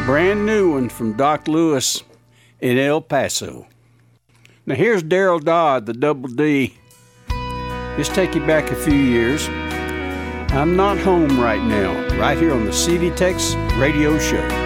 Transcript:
Brand new one from Doc Lewis in El Paso. Now here's Daryl Dodd, the Double D. Just take you back a few years. I'm not home right now, right here on the CD Tex Radio Show.